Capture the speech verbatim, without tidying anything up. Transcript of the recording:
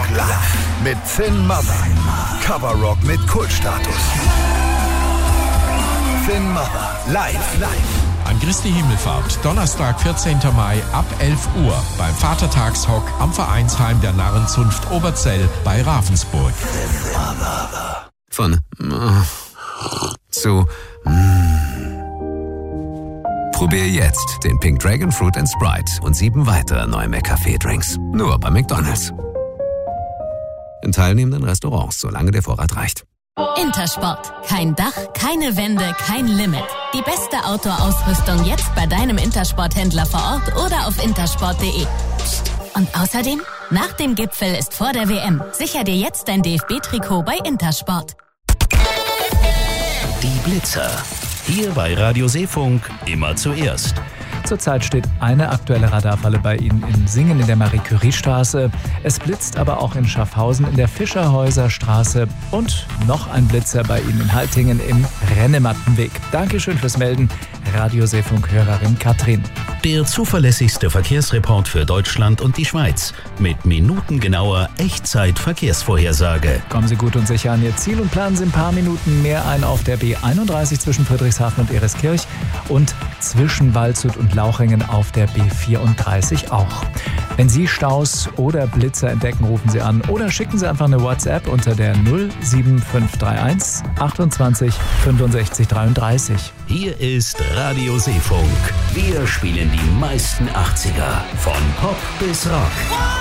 live mit Thin Mother. Coverrock mit Kultstatus. Thin Mother live, live. An Christi Himmelfahrt, Donnerstag, vierzehnten Mai ab elf Uhr beim Vatertagshock am Vereinsheim der Narrenzunft Oberzell bei Ravensburg. Von äh, zu mm. Probier jetzt den Pink Dragon Fruit and Sprite und sieben weitere neue McCafé-Drinks. Nur bei McDonald's. In teilnehmenden Restaurants, solange der Vorrat reicht. Intersport. Kein Dach, keine Wände, kein Limit. Die beste Outdoor-Ausrüstung jetzt bei deinem Intersport-Händler vor Ort oder auf intersport punkt de. Psst. Und außerdem, nach dem Gipfel ist vor der W M. Sicher dir jetzt dein D F B-Trikot bei Intersport. Die Blitzer. Hier bei Radio Seefunk immer zuerst. Zurzeit steht eine aktuelle Radarfalle bei Ihnen in Singen in der Marie-Curie-Straße. Es blitzt aber auch in Schaffhausen in der Fischerhäuser-Straße und noch ein Blitzer bei Ihnen in Haltingen im Rennemattenweg. Dankeschön fürs Melden, Radio Seefunk-Hörerin Katrin. Der zuverlässigste Verkehrsreport für Deutschland und die Schweiz mit minutengenauer Echtzeit-Verkehrsvorhersage. Kommen Sie gut und sicher an Ihr Ziel und planen Sie ein paar Minuten mehr ein auf der B einunddreißig zwischen Friedrichshafen und Ereskirch und zwischen Waldshut und Lauchringen auf der B vierunddreißig auch. Wenn Sie Staus oder Blitzer entdecken, rufen Sie an oder schicken Sie einfach eine WhatsApp unter der null sieben fünf drei eins achtundzwanzig fünfundsechzig dreiunddreißig. Hier ist Radio Seefunk. Wir spielen die meisten achtziger, von Pop bis Rock.